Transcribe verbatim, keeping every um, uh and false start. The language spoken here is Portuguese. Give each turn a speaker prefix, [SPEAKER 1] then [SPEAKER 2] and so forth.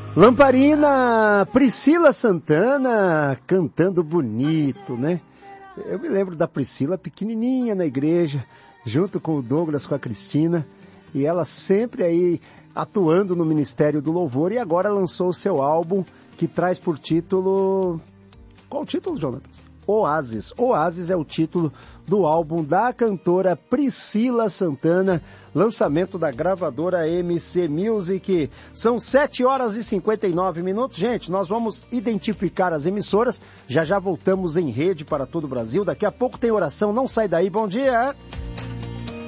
[SPEAKER 1] Lamparina, Priscila Santana cantando bonito, né? Eu me lembro da Priscila pequenininha na igreja, junto com o Douglas, com a Cristina, e ela sempre aí atuando no Ministério do Louvor, e agora lançou o seu álbum que traz por título... Qual o título, Jonatas? Oásis. Oásis é o título do álbum da cantora Priscila Santana, lançamento da gravadora M C Music. São sete horas e cinquenta e nove minutos. Gente, nós vamos identificar as emissoras. Já já voltamos em rede para todo o Brasil. Daqui a pouco tem oração. Não sai daí. Bom dia.